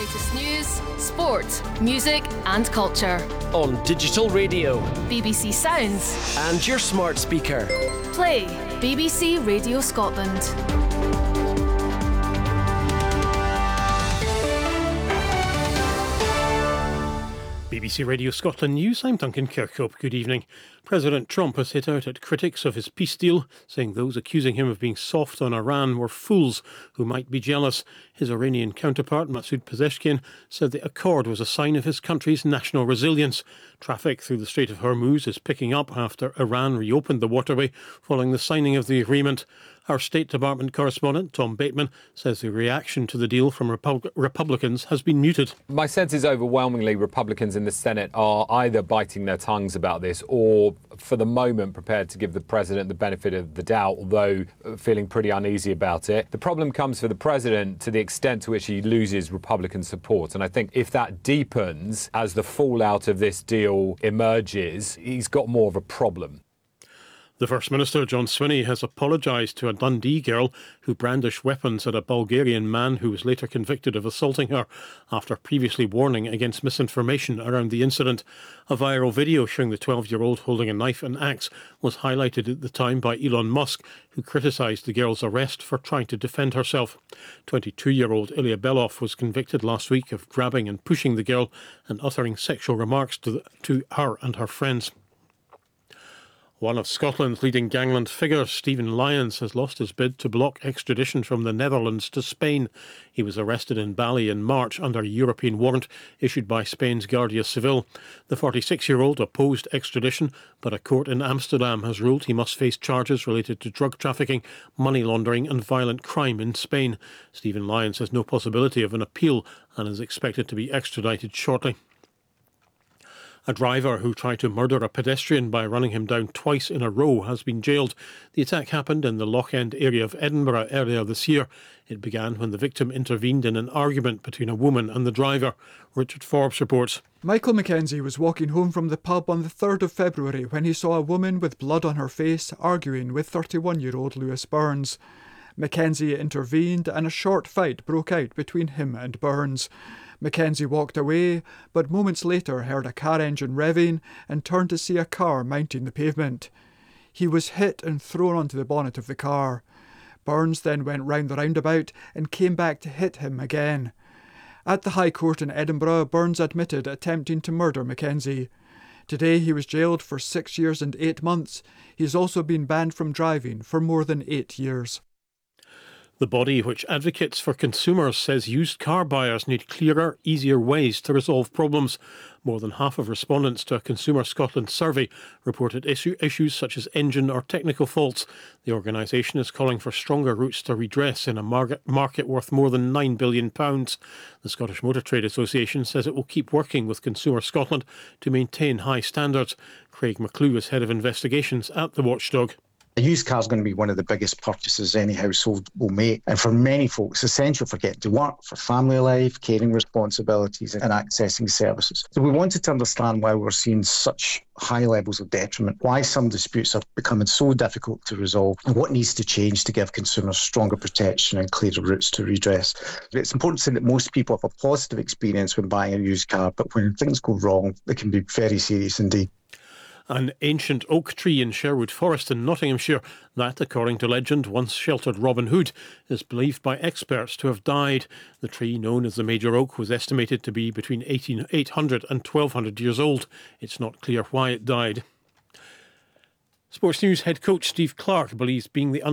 latest news, sport, music and culture. On digital radio, BBC Sounds and your smart speaker. Play BBC Radio Scotland. BBC Radio Scotland News, I'm Duncan Kirkhope. Good evening. President Trump has hit out at critics of his peace deal, saying those accusing him of being soft on Iran were fools who might be jealous. His Iranian counterpart, Masoud Pezeshkian, said the accord was a sign of his country's national resilience. Traffic through the Strait of Hormuz is picking up after Iran reopened the waterway following the signing of the agreement. Our State Department correspondent, Tom Bateman, says the reaction to the deal from Republicans has been muted. My sense is overwhelmingly Republicans in the Senate are either biting their tongues about this or, for the moment, prepared to give the president the benefit of the doubt, although feeling pretty uneasy about it. The problem comes for the president to the extent to which he loses Republican support. And I think if that deepens as the fallout of this deal emerges, he's got more of a problem. The First Minister, John Swinney, has apologised to a Dundee girl who brandished weapons at a Bulgarian man who was later convicted of assaulting her after previously warning against misinformation around the incident. A viral video showing the 12-year-old holding a knife and axe was highlighted at the time by Elon Musk, who criticised the girl's arrest for trying to defend herself. 22-year-old Ilya Belov was convicted last week of grabbing and pushing the girl and uttering sexual remarks to her and her friends. One of Scotland's leading gangland figures, Stephen Lyons, has lost his bid to block extradition from the Netherlands to Spain. He was arrested in Bali in March under a European warrant issued by Spain's Guardia Civil. The 46-year-old opposed extradition, but a court in Amsterdam has ruled he must face charges related to drug trafficking, money laundering and violent crime in Spain. Stephen Lyons has no possibility of an appeal and is expected to be extradited shortly. A driver who tried to murder a pedestrian by running him down twice in a row has been jailed. The attack happened in the Loch End area of Edinburgh earlier this year. It began when the victim intervened in an argument between a woman and the driver. Richard Forbes reports. Michael Mackenzie was walking home from the pub on the 3rd of February when he saw a woman with blood on her face arguing with 31-year-old Lewis Burns. Mackenzie intervened and a short fight broke out between him and Burns. Mackenzie walked away, but moments later heard a car engine revving and turned to see a car mounting the pavement. He was hit and thrown onto the bonnet of the car. Burns then went round the roundabout and came back to hit him again. At the High Court in Edinburgh, Burns admitted attempting to murder Mackenzie. Today he was jailed for 6 years and 8 months. He's also been banned from driving for more than 8 years. The body, which advocates for consumers, says used car buyers need clearer, easier ways to resolve problems. More than half of respondents to a Consumer Scotland survey reported issues such as engine or technical faults. The organisation is calling for stronger routes to redress in a market worth more than £9 billion. The Scottish Motor Trade Association says it will keep working with Consumer Scotland to maintain high standards. Craig McClue is head of investigations at the watchdog. A used car is going to be one of the biggest purchases any household will make. And for many folks, it's essential for getting to work, for family life, caring responsibilities and accessing services. So we wanted to understand why we're seeing such high levels of detriment, why some disputes are becoming so difficult to resolve, and what needs to change to give consumers stronger protection and clearer routes to redress. It's important to say that most people have a positive experience when buying a used car, but when things go wrong, they can be very serious indeed. An ancient oak tree in Sherwood Forest in Nottinghamshire that, according to legend, once sheltered Robin Hood, is believed by experts to have died. The tree, known as the Major Oak, was estimated to be between 800 and 1200 years old. It's not clear why it died. Sports News head coach Steve Clarke believes being the